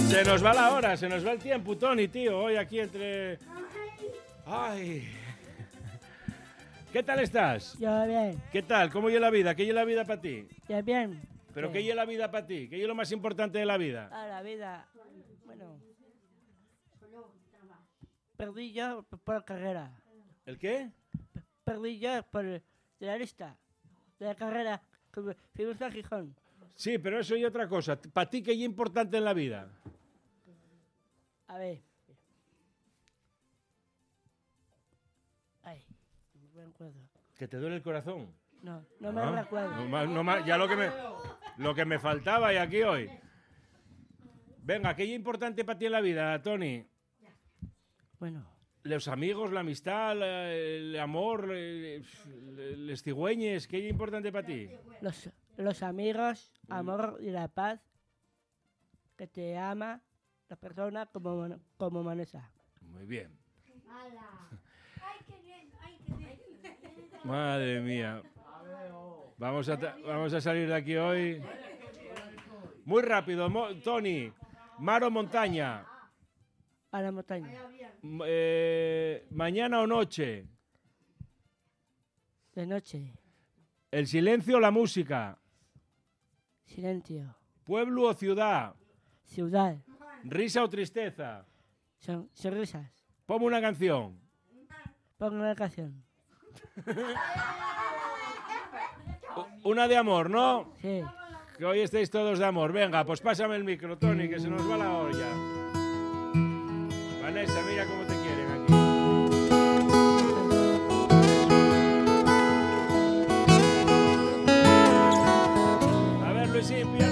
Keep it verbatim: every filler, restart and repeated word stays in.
Se nos va la hora, se nos va el tiempo, Toni, tío. Hoy aquí entre... Ay... ¿Qué tal estás? Yo bien. ¿Qué tal? ¿Cómo es la vida? ¿Qué es la vida para ti? Yo bien. ¿Pero bien. qué es la vida para ti? ¿Qué es lo más importante de la vida? Ah, la vida. Bueno. Perdí yo por la carrera. ¿El qué? Perdí yo por de la lista. De la carrera. que Fuimos a Gijón. Sí, pero eso y otra cosa. ¿Para ti qué es importante en la vida? A ver. Ay, no me acuerdo. ¿Que te duele el corazón? No, no me Ah, recuerdo. no más- no más- ya lo que, me, lo que me faltaba y aquí hoy. Venga, ¿qué es importante para ti en la vida, Toni? Bueno, Los amigos, la amistad, la- el amor, eh, les cigüeñes, ¿qué es importante para ti? los, los amigos, amor y la paz que te ama la persona como, Man- como Vanessa. Muy bien. Madre mía. Vamos a, ta- vamos a salir de aquí hoy. Muy rápido, Mo- Toni. Mar o montaña. A la montaña. M- eh, mañana o noche. De noche. El silencio o la música. Silencio. Pueblo o ciudad. Ciudad. Risa o tristeza. Son, sonrisas. Ponme una canción. Pongo una canción. U- Una de amor, ¿no? Sí. Que hoy estáis todos de amor. Venga, pues pásame el micro, Toni, que se nos va la olla. Vanessa, mira cómo te quieren aquí. A ver, Luisín, pilla